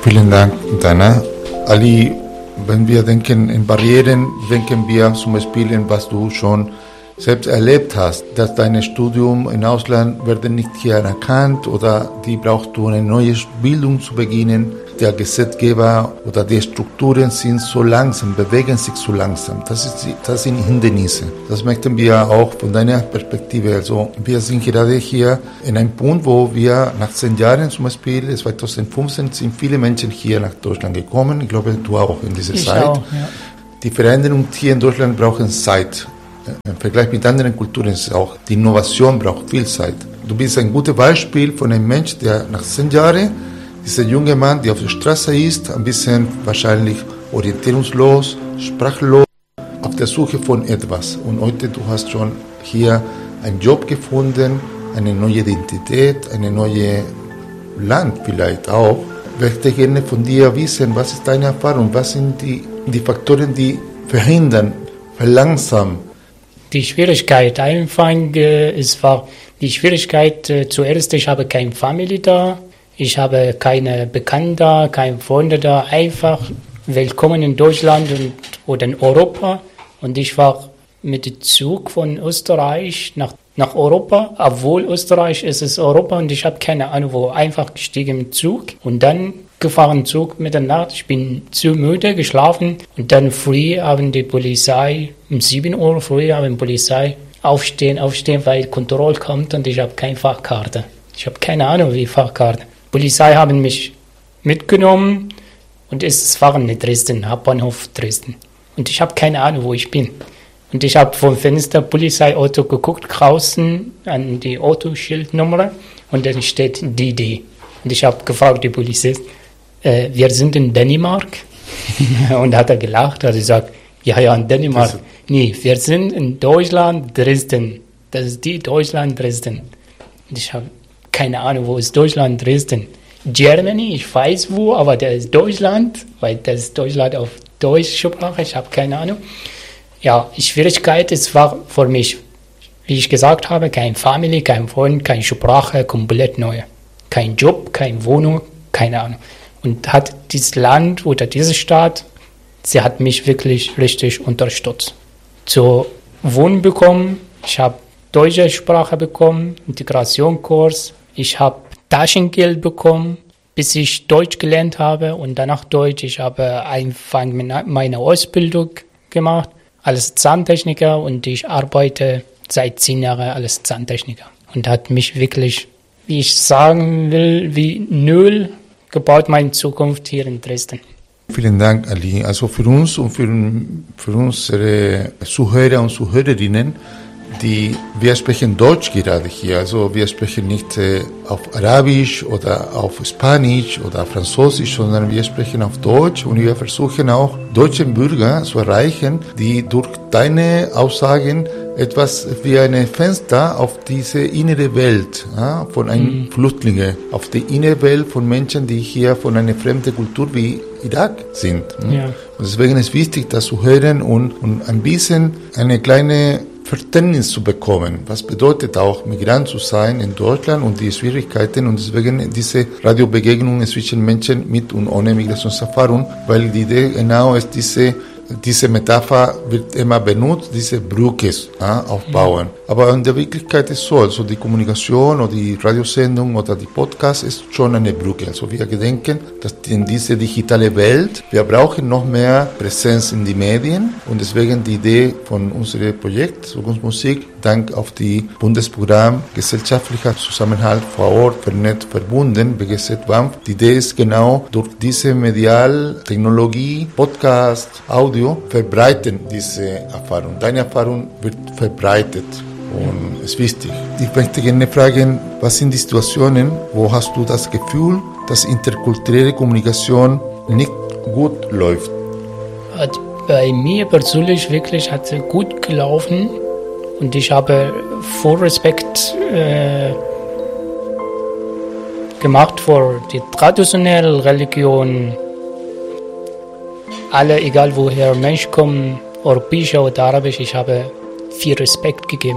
Vielen Dank, Dana. Ali, wenn wir denken in Barrieren, denken wir zum Beispiel in was du schon selbst erlebt hast, dass dein Studium im Ausland werden nicht hier anerkannt oder die brauchst du eine neue Bildung zu beginnen. Der Gesetzgeber oder die Strukturen sind so langsam, bewegen sich so langsam. Das sind Hindernisse. Das möchten wir auch von deiner Perspektive. Also wir sind gerade hier in einem Punkt, wo wir nach 10 Jahren zum Beispiel, 2015, sind viele Menschen hier nach Deutschland gekommen. Ich glaube, du auch in dieser Zeit. Auch, ja. Die Veränderungen hier in Deutschland brauchen Zeit. Im Vergleich mit anderen Kulturen ist auch, die Innovation braucht viel Zeit. Du bist ein gutes Beispiel von einem Menschen, der nach 10 Jahren, dieser junge Mann, der auf der Straße ist, ein bisschen wahrscheinlich orientierungslos, sprachlos, auf der Suche von etwas. Und heute, du hast schon hier einen Job gefunden, eine neue Identität, eine neue Land vielleicht auch. Ich möchte gerne von dir wissen, was ist deine Erfahrung, was sind die Faktoren, die verhindern, verlangsamen. Die Schwierigkeit, es war die Schwierigkeit zuerst, ich habe keine Familie da, ich habe keine Bekannten da, keine Freunde da, einfach willkommen in Deutschland oder in Europa. Und ich war mit dem Zug von Österreich nach Europa, obwohl Österreich ist es Europa und ich habe keine Ahnung wo, einfach gestiegen im Zug und dann gefahren Zug Mitternacht. Ich bin zu müde geschlafen und dann früh haben die Polizei, um 7 Uhr früh haben die Polizei aufstehen, weil Kontrolle kommt und ich habe keine Fahrkarte. Ich habe keine Ahnung wie Fahrkarte. Die Polizei haben mich mitgenommen und es fahren in Dresden, Hauptbahnhof Dresden. Und ich habe keine Ahnung, wo ich bin. Und ich habe vom Fenster Polizeiauto geguckt, draußen an die Autoschildnummer und dann steht DD. Und ich habe gefragt, die Polizist, wir sind in Dänemark. Und hat er gelacht, hat gesagt, ja, in Dänemark. Nee, wir sind in Deutschland, Dresden. Das ist die Deutschland, Dresden. Und ich habe keine Ahnung, wo ist Deutschland, Dresden. Germany, ich weiß wo, aber das ist Deutschland, weil das ist Deutschland auf Deutschsprache, ich habe keine Ahnung. Ja, die Schwierigkeit, es war für mich, wie ich gesagt habe, keine Familie, kein Freund, keine Sprache, komplett neu. Kein Job, keine Wohnung, keine Ahnung. Und hat dieses Land oder diese Stadt, sie hat mich wirklich richtig unterstützt. Zu Wohnen bekommen, ich habe deutsche Sprache bekommen, Integrationskurs, ich habe Taschengeld bekommen, bis ich Deutsch gelernt habe und danach Deutsch. Ich habe einfach meine Ausbildung gemacht als Zahntechniker und ich arbeite seit 10 Jahren als Zahntechniker. Und hat mich wirklich, wie ich sagen will, wie null gebaut meine Zukunft hier in Dresden. Vielen Dank, Ali. Also für uns und für unsere Zuhörer und Zuhörerinnen, wir sprechen Deutsch gerade hier. Also wir sprechen nicht auf Arabisch oder auf Spanisch oder auf Französisch, sondern wir sprechen auf Deutsch und wir versuchen auch deutsche Bürger zu erreichen, die durch deine Aussagen etwas wie ein Fenster auf diese innere Welt von einem Flüchtlinge, auf die innere Welt von Menschen, die hier von einer fremden Kultur wie Irak sind. Ja. Und deswegen ist wichtig, das zu hören und ein bisschen eine kleine Verständnis zu bekommen. Was bedeutet auch, Migrant zu sein in Deutschland und die Schwierigkeiten und deswegen diese Radiobegegnungen zwischen Menschen mit und ohne Migrationserfahrung, weil die Idee genau ist, diese Metapher wird immer benutzt, diese Brücke aufbauen. Aber in der Wirklichkeit ist es so, also die Kommunikation oder die Radiosendung oder die Podcast ist schon eine Brücke. Also wir gedenken, dass in diese digitale Welt, wir brauchen noch mehr Präsenz in die Medien und deswegen die Idee von unserem Projekt Zukunftsmusik, dank auf die Bundesprogramm Gesellschaftlicher Zusammenhalt vor Ort, vernetzt, verbunden, BGZ BAMF. Die Idee ist genau, durch diese Medial-Technologie, Podcast, Audio, verbreiten diese Erfahrung. Deine Erfahrung wird verbreitet. Und es ist wichtig. Ich möchte gerne fragen, was sind die Situationen, wo hast du das Gefühl, dass interkulturelle Kommunikation nicht gut läuft? Bei mir persönlich wirklich hat es gut gelaufen und ich habe voll Respekt gemacht für die traditionelle Religion. Alle, egal woher Mensch kommt, europäischer oder arabisch, ich habe viel Respekt gegeben.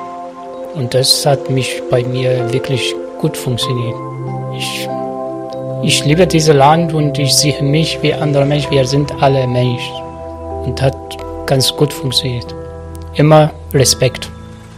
Und das hat mich bei mir wirklich gut funktioniert. Ich liebe dieses Land und ich sehe mich wie andere Menschen. Wir sind alle Menschen. Und hat ganz gut funktioniert. Immer Respekt.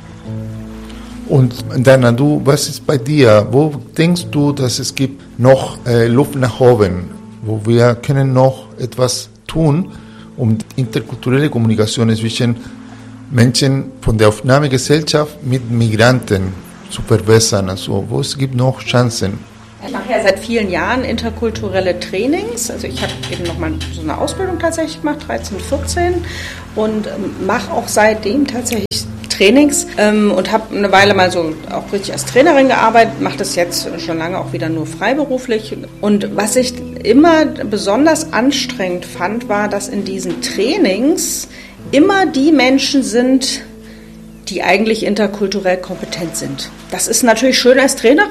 Und Dana, was ist bei dir? Wo denkst du, dass es gibt noch Luft nach oben, wo wir können noch etwas tun, um interkulturelle Kommunikation zwischen Menschen von der Aufnahmegesellschaft mit Migranten zu verbessern? Also wo es gibt noch Chancen? Ich mache ja seit vielen Jahren interkulturelle Trainings. Also ich habe eben nochmal so eine Ausbildung tatsächlich gemacht, 13, 14 und mache auch seitdem tatsächlich Trainings und habe eine Weile mal so auch richtig als Trainerin gearbeitet, mache das jetzt schon lange auch wieder nur freiberuflich. Und was ich immer besonders anstrengend fand, war, dass in diesen Trainings immer die Menschen sind, die eigentlich interkulturell kompetent sind. Das ist natürlich schön als Trainerin,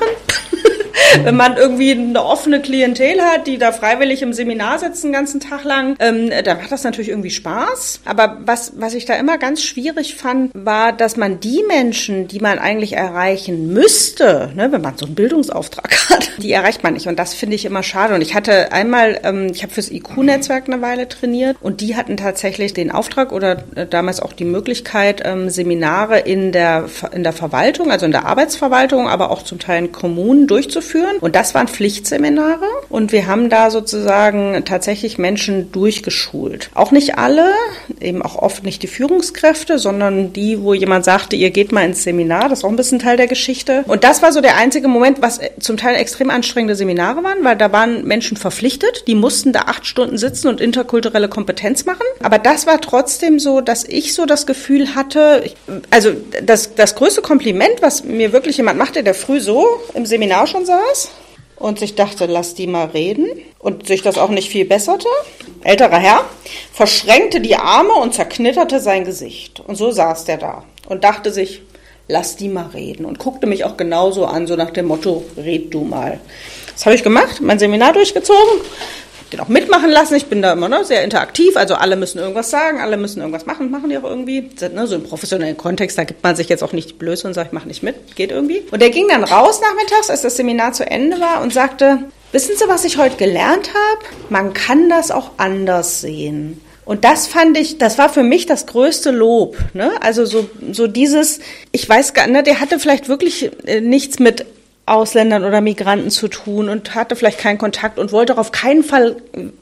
wenn man irgendwie eine offene Klientel hat, die da freiwillig im Seminar sitzen den ganzen Tag lang, dann macht das natürlich irgendwie Spaß. Aber was ich da immer ganz schwierig fand, war, dass man die Menschen, die man eigentlich erreichen müsste, ne, wenn man so einen Bildungsauftrag hat, die erreicht man nicht. Und das finde ich immer schade. Und ich hatte einmal, ich habe fürs IQ-Netzwerk eine Weile trainiert und die hatten tatsächlich den Auftrag oder damals auch die Möglichkeit, Seminare in der Verwaltung, also in der Arbeitsverwaltung, aber auch zum Teil in Kommunen durchzuführen. Und das waren Pflichtseminare und wir haben da sozusagen tatsächlich Menschen durchgeschult. Auch nicht alle, eben auch oft nicht die Führungskräfte, sondern die, wo jemand sagte, ihr geht mal ins Seminar, das ist auch ein bisschen Teil der Geschichte. Und das war so der einzige Moment, was zum Teil extrem anstrengende Seminare waren, weil da waren Menschen verpflichtet, die mussten da 8 Stunden sitzen und interkulturelle Kompetenz machen. Aber das war trotzdem so, dass ich so das Gefühl hatte, also das größte Kompliment, was mir wirklich jemand machte, der früh so im Seminar schon saß, und sich dachte, lass die mal reden und sich das auch nicht viel besserte. Älterer Herr verschränkte die Arme und zerknitterte sein Gesicht. Und so saß der da und dachte sich, lass die mal reden und guckte mich auch genauso an, so nach dem Motto, red du mal. Das habe ich gemacht, mein Seminar durchgezogen, den auch mitmachen lassen. Ich bin da immer sehr interaktiv, also alle müssen irgendwas sagen, alle müssen irgendwas machen die auch irgendwie. So im professionellen Kontext, da gibt man sich jetzt auch nicht die Blöße und sagt, ich mache nicht mit, geht irgendwie. Und der ging dann raus nachmittags, als das Seminar zu Ende war und sagte, wissen Sie, was ich heute gelernt habe? Man kann das auch anders sehen. Und das fand ich, das war für mich das größte Lob, ne? Also so dieses, ich weiß gar nicht, der hatte vielleicht wirklich nichts mit Ausländern oder Migranten zu tun und hatte vielleicht keinen Kontakt und wollte auch auf keinen Fall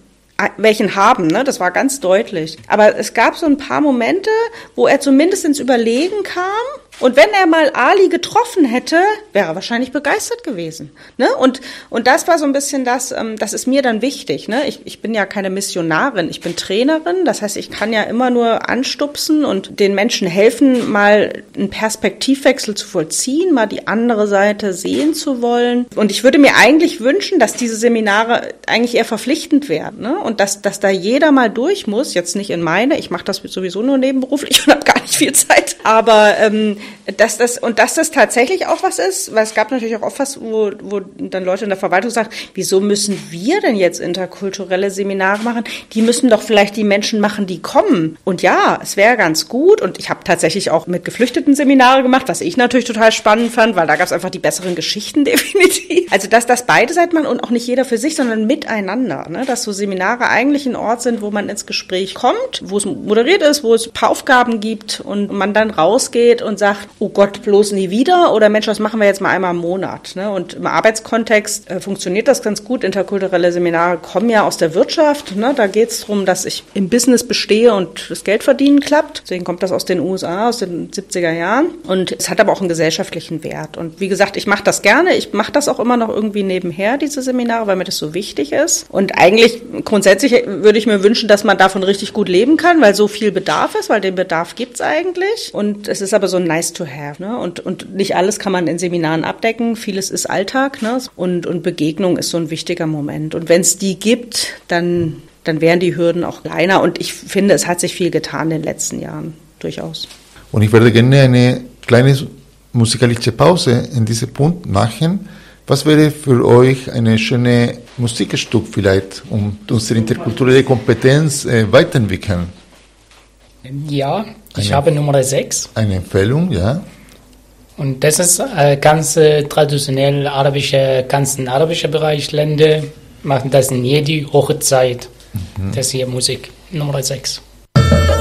welchen haben, ne? Das war ganz deutlich. Aber es gab so ein paar Momente, wo er zumindest ins Überlegen kam. Und wenn er mal Ali getroffen hätte, wäre er wahrscheinlich begeistert gewesen. Ne? Und das war so ein bisschen das ist mir dann wichtig. Ne? Ich bin ja keine Missionarin, ich bin Trainerin. Das heißt, ich kann ja immer nur anstupsen und den Menschen helfen, mal einen Perspektivwechsel zu vollziehen, mal die andere Seite sehen zu wollen. Und ich würde mir eigentlich wünschen, dass diese Seminare eigentlich eher verpflichtend werden. Ne? Und dass da jeder mal durch muss, jetzt nicht in meine, ich mache das sowieso nur nebenberuflich und habe gar nicht viel Zeit, aber dass das tatsächlich auch was ist, weil es gab natürlich auch oft was, wo dann Leute in der Verwaltung sagen, wieso müssen wir denn jetzt interkulturelle Seminare machen? Die müssen doch vielleicht die Menschen machen, die kommen. Und ja, es wäre ganz gut. Und ich habe tatsächlich auch mit Geflüchteten Seminare gemacht, was ich natürlich total spannend fand, weil da gab es einfach die besseren Geschichten definitiv. Also dass das beide Seiten machen und auch nicht jeder für sich, sondern miteinander. Ne? Dass so Seminare eigentlich ein Ort sind, wo man ins Gespräch kommt, wo es moderiert ist, wo es ein paar Aufgaben gibt und man dann rausgeht und sagt, oh Gott, bloß nie wieder oder Mensch, das machen wir jetzt mal einmal im Monat. Ne? Und im Arbeitskontext funktioniert das ganz gut. Interkulturelle Seminare kommen ja aus der Wirtschaft. Ne? Da geht es darum, dass ich im Business bestehe und das Geld verdienen klappt. Deswegen kommt das aus den USA, aus den 70er Jahren. Und es hat aber auch einen gesellschaftlichen Wert. Und wie gesagt, ich mache das gerne. Ich mache das auch immer noch irgendwie nebenher, diese Seminare, weil mir das so wichtig ist. Und eigentlich grundsätzlich würde ich mir wünschen, dass man davon richtig gut leben kann, weil so viel Bedarf ist, weil den Bedarf gibt's eigentlich. Und es ist aber so nice to have. Ne? Und nicht alles kann man in Seminaren abdecken. Vieles ist Alltag. Ne? Und Begegnung ist so ein wichtiger Moment. Und wenn es die gibt, dann wären die Hürden auch kleiner. Und ich finde, es hat sich viel getan in den letzten Jahren. Durchaus. Und ich würde gerne eine kleine musikalische Pause in diesem Punkt machen. Was wäre für euch eine schöne Musikstück vielleicht, um unsere interkulturelle Kompetenz weiterentwickeln? Ja, ich habe Nummer 6. Eine Empfehlung, ja. Und das ist ganz traditionell ganzen arabische Bereich. Länder machen das in jede Hochzeit. Das hier Musik Nummer 6.